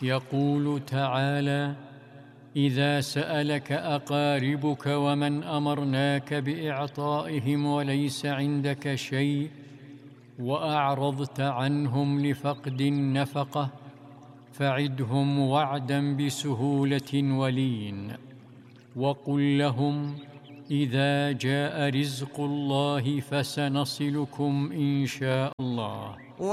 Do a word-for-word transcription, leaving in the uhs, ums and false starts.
يقول تعالى: إذا سألك أقاربك ومن أمرناك بإعطائهم وليس عندك شيء وأعرضت عنهم لفقد النفقة فعدهم وعدا بسهولة ولين، وقل لهم: إذا جاء رزق الله فسنصلكم إن شاء الله.